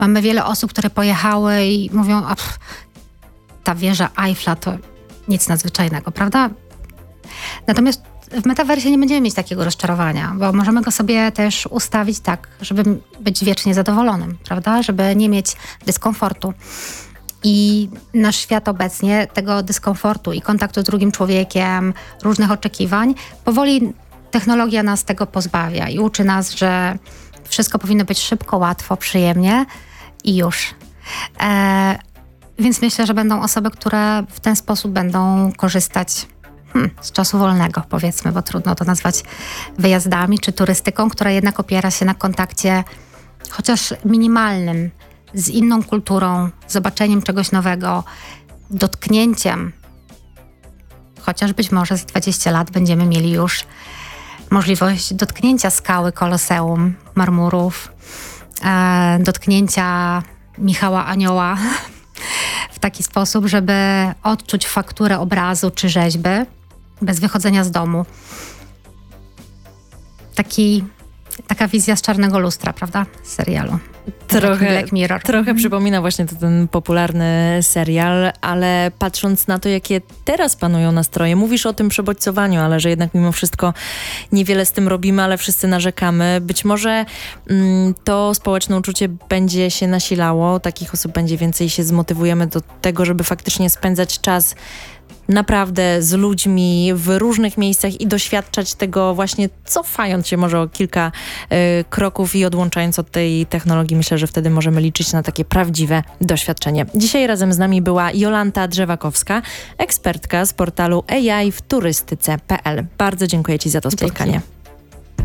Mamy wiele osób, które pojechały i mówią, ta wieża Eiffla to nic nadzwyczajnego, prawda? Natomiast w metaversie nie będziemy mieć takiego rozczarowania, bo możemy go sobie też ustawić tak, żeby być wiecznie zadowolonym, prawda? Żeby nie mieć dyskomfortu. I nasz świat obecnie, tego dyskomfortu i kontaktu z drugim człowiekiem, różnych oczekiwań, powoli technologia nas tego pozbawia i uczy nas, że wszystko powinno być szybko, łatwo, przyjemnie i już. Więc myślę, że będą osoby, które w ten sposób będą korzystać z czasu wolnego, powiedzmy, bo trudno to nazwać wyjazdami czy turystyką, która jednak opiera się na kontakcie chociaż minimalnym z inną kulturą, zobaczeniem czegoś nowego, dotknięciem. Chociaż być może za 20 lat będziemy mieli już możliwość dotknięcia skały Koloseum, marmurów, dotknięcia Michała Anioła w taki sposób, żeby odczuć fakturę obrazu czy rzeźby bez wychodzenia z domu. Taka wizja z Czarnego Lustra, prawda? Z serialu. Black Mirror. Trochę przypomina właśnie ten popularny serial, ale patrząc na to, jakie teraz panują nastroje, mówisz o tym przebodźcowaniu, ale że jednak mimo wszystko niewiele z tym robimy, ale wszyscy narzekamy. Być może to społeczne uczucie będzie się nasilało, takich osób będzie więcej, się zmotywujemy do tego, żeby faktycznie spędzać czas naprawdę z ludźmi w różnych miejscach i doświadczać tego właśnie cofając się może o kilka kroków i odłączając od tej technologii. Myślę, że wtedy możemy liczyć na takie prawdziwe doświadczenie. Dzisiaj razem z nami była Jolanta Drzewakowska, ekspertka z portalu AI w turystyce.pl. Bardzo dziękuję Ci za to spotkanie. Dzięki.